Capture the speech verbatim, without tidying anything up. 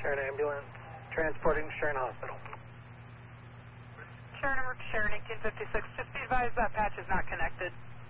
Sharon ambulance, transporting Sharon Hospital. Sharon, Sharon eighteen fifty-six, just be advised that patch is not connected.